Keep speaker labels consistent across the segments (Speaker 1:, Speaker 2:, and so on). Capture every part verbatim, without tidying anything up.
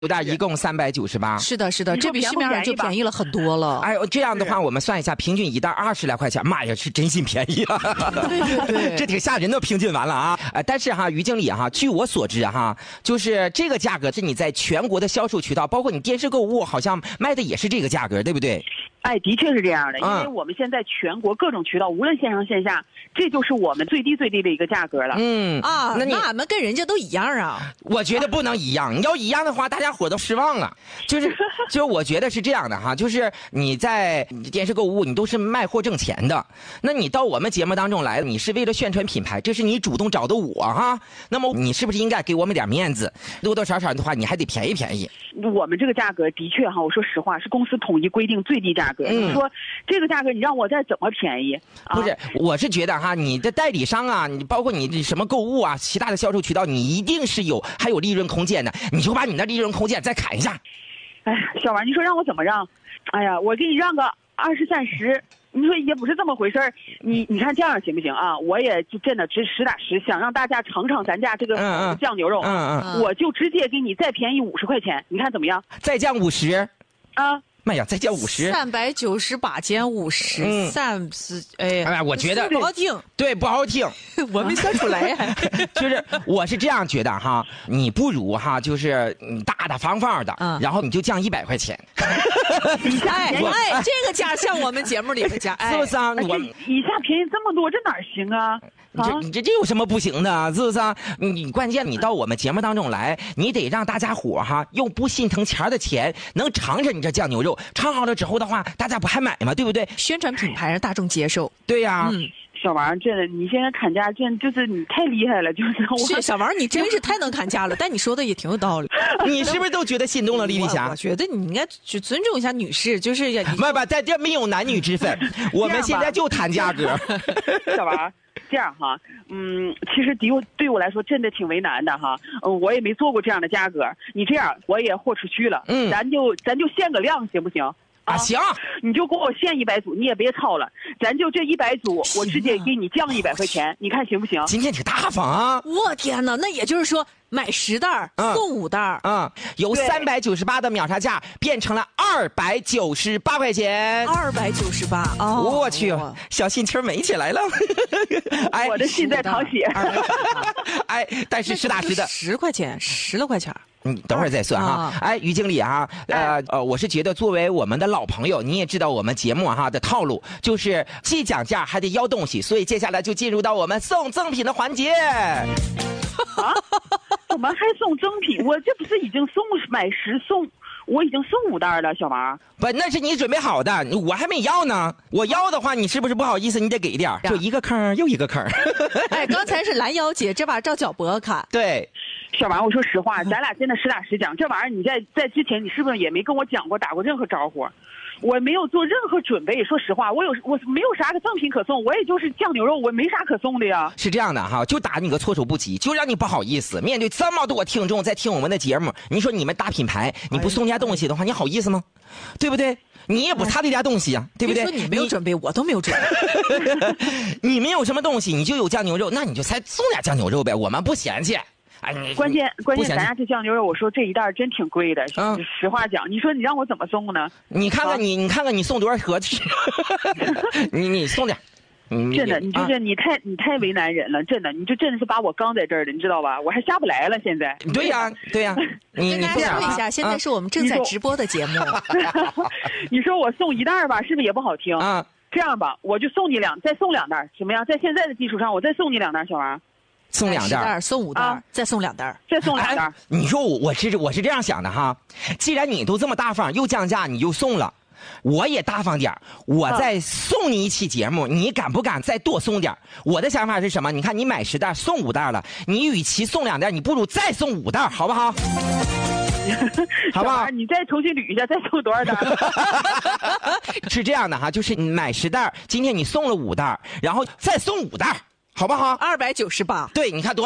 Speaker 1: 五袋一共三百九十八。
Speaker 2: 是的，是的，这比市面上就便宜了很多了。
Speaker 1: 哎呦，这样的话我们算一下，平均一袋二十来块钱，妈呀，是真心便宜啊！
Speaker 2: 对对对，
Speaker 1: 这挺吓人的，平均完了啊。呃，但是哈，于经理哈，据我所知哈，就是这个价格是你在全国的销售渠道，包括你电视购物，好像卖的也是这个价格，对不对？
Speaker 3: 哎，的确是这样的，因为我们现在全国各种渠道，无论线上线下，这就是我们最低最低的一个价格了。
Speaker 1: 嗯
Speaker 2: 啊，那俺们跟人家都一样啊。
Speaker 1: 我觉得不能一样，你要一样的话，大家伙都失望了。就是就是我觉得是这样的哈，就是你在电视购物，你都是卖货挣钱的，那你到我们节目当中来，你是为了宣传品牌，这是你主动找的我哈，那么你是不是应该给我们点面子？多多少少的话，你还得便宜便宜。
Speaker 3: 我们这个价格的确哈，我说实话，是公司统一规定最低价格。嗯、你说这个价格，你让我再怎么便宜？啊、
Speaker 1: 不是，我是觉得哈，你的代理商啊，你包括你什么购物啊，其他的销售渠道，你一定是有还有利润空间的，你就把你的利润空间再砍一下。
Speaker 3: 哎，小王，你说让我怎么让？哎呀，我给你让个二十三十。你说也不是这么回事儿，你你看这样行不行啊？我也就真的只实打实想让大家尝尝咱家这个酱牛肉，嗯嗯嗯、我就直接给你再便宜五十块钱，你看怎么样？
Speaker 1: 再降五十
Speaker 3: 啊！
Speaker 1: 妈呀，再降五十，
Speaker 2: 三百九十八减五十，三十，哎，
Speaker 1: 哎，我觉得
Speaker 2: 不好听，
Speaker 1: 对，不好听，
Speaker 2: 我没算出来，
Speaker 1: 就是我是这样觉得哈，你不如哈，就是你大大方方的，嗯、然后你就降一百块钱。
Speaker 2: 哎哎，这个价像我们节目里的价，
Speaker 1: 是不是啊？我
Speaker 3: 一下便宜这么多，这哪行啊？
Speaker 1: 你这你这这有什么不行的？是不是啊？你你关键你到我们节目当中来，你得让大家伙哈用不心疼钱的钱，能尝尝你这酱牛肉，尝好了之后的话，大家不还买吗？对不对？
Speaker 2: 宣传品牌让大众接受。
Speaker 1: 对呀、啊。
Speaker 3: 嗯。小王，真的，你现在砍价，真就是你太厉害了，就是我。
Speaker 2: 是小王，你真是太能砍价了。但你说的也挺有道理。
Speaker 1: 你是不是都觉得心动了，丽丽霞？
Speaker 2: 我觉得你应该去尊重一下女士，就是也。
Speaker 1: 不不，在这没有男女之分，我们现在就谈价格。
Speaker 3: 小王，这样哈，嗯，其实对我对我来说真的挺为难的哈，嗯，我也没做过这样的价格。你这样，我也豁出去了，嗯，咱就咱就限个量，行不行？
Speaker 1: 啊，行，
Speaker 3: 你就给我限一百组，你也别超了，咱就这一百组，我直接给你降一百块钱，你看行不行？
Speaker 1: 今天挺大方啊！
Speaker 2: 我天哪，那也就是说买十袋、嗯、送五袋，
Speaker 1: 嗯，由三百九十八的秒杀价变成了二百九十八块钱，
Speaker 2: 二百九十八，哦，
Speaker 1: 我去，小心气儿美起来了，
Speaker 3: 哎，我的心在淌血，
Speaker 1: 哎，但是实打实的，
Speaker 2: 十块钱，十来块钱。
Speaker 1: 你等会儿再算哈，啊、哎，于经理啊，呃呃，我是觉得作为我们的老朋友，你也知道我们节目哈的套路，就是既讲价还得要东西，所以接下来就进入到我们送赠品的环节。
Speaker 3: 啊？怎么还送赠品？我这不是已经送买十送，我已经送五袋了，小王。
Speaker 1: 不，那是你准备好的，我还没要呢。我要的话，你是不是不好意思？你得给点，就一个坑又一个坑。
Speaker 2: 哎，刚才是拦腰姐，这把照脚脖看。
Speaker 1: 对。
Speaker 3: 小王，我说实话，咱俩真的实打实讲，这玩意儿你在在之前你是不是也没跟我讲过，打过任何招呼？我没有做任何准备。说实话，我有我没有啥个赠品可送，我也就是酱牛肉，我没啥可送的呀。
Speaker 1: 是这样的哈，就打你个措手不及，就让你不好意思。面对这么多听众在听我们的节目，你说你们大品牌，你不送家东西的话，你好意思吗？对不对？你也不差这家东西啊，对不对？
Speaker 2: 你说你没有准备，我都没有准备。
Speaker 1: 你没有什么东西，你就有酱牛肉，那你就才送点酱牛肉呗，我们不嫌弃。哎，
Speaker 3: 关键关键，咱家这酱牛肉，我说这一袋真挺贵的。嗯，实话讲，你说你让我怎么送呢？
Speaker 1: 你看看你，你看看你送多少盒去？你你送点。
Speaker 3: 真的，你就是你太你太为难人了，真的，你就真的是把我刚在这儿的，你知道吧？我还下不来了，现在。
Speaker 1: 对呀，对呀。
Speaker 2: 你跟大家说一下，现在是我们正在直播的节目。
Speaker 3: 你说我送一袋吧，是不是也不好听啊？这样吧，我就送你两，再送两袋，怎么样？在现在的基础上，我再送你两袋，小王。
Speaker 1: 送两袋，
Speaker 2: 送五袋、啊，再送两袋，
Speaker 3: 再送两袋、哎。
Speaker 1: 你说我我是我是这样想的哈，既然你都这么大方，又降价，你就送了，我也大方点，我再送你一期节目，啊、你敢不敢再多送点？我的想法是什么？你看你买十袋送五袋了，你与其送两袋，你不如再送五袋，好不好？好不好？
Speaker 3: 你再重新捋一下，再送多少袋？
Speaker 1: 是这样的哈，就是你买十袋，今天你送了五袋，然后再送五袋。好不好？
Speaker 2: 二百九十八，
Speaker 1: 对，你看多好。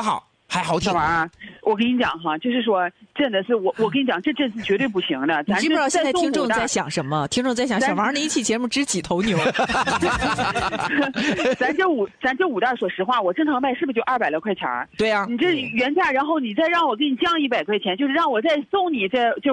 Speaker 1: 还好挺
Speaker 3: 小。王，我跟你讲哈，就是说，真的是我，我跟你讲，这真是绝对不行的。咱
Speaker 2: 你知不知道现在听众在
Speaker 3: 想？
Speaker 2: 想什么？听众在想，小王那一期节目值几头牛？
Speaker 3: 咱这五，咱这五袋，说实话，我正常卖是不是就二百来块钱？
Speaker 1: 对呀、啊，
Speaker 3: 你这原价，然后你再让我给你降一百块钱，就是让我再送你这这